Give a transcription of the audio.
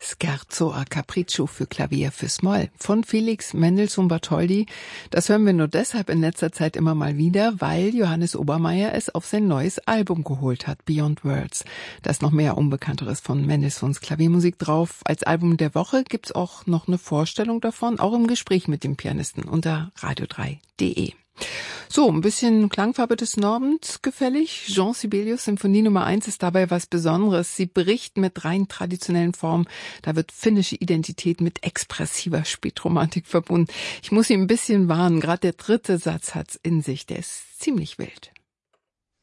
Scherzo a Capriccio für Klavier fürs Moll von Felix Mendelssohn Bartholdy. Das hören wir nur deshalb in letzter Zeit immer mal wieder, weil Johannes Obermeier es auf sein neues Album geholt hat, Beyond Words. Da ist noch mehr Unbekannteres von Mendelssohns Klaviermusik drauf. Als Album der Woche gibt's auch noch eine Vorstellung davon, auch im Gespräch mit dem Pianisten unter radio3.de. So, ein bisschen Klangfarbe des Nordens gefällig. Jean Sibelius Symphonie Nummer 1 ist dabei was Besonderes. Sie bricht mit rein traditionellen Formen. Da wird finnische Identität mit expressiver Spätromantik verbunden. Ich muss Sie ein bisschen warnen, gerade der dritte Satz hat's in sich. Der ist ziemlich wild.